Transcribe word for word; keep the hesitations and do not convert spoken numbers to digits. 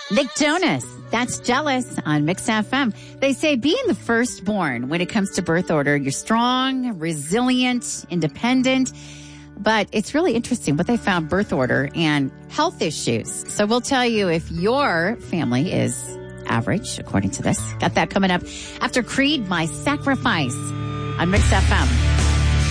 Nick Jonas, that's Jealous on Mix F M. They say being the firstborn when it comes to birth order, you're strong, resilient, independent. But it's really interesting what they found birth order and health issues. So we'll tell you if your family is average, according to this. Got that coming up after Creed, My Sacrifice on Mix F M.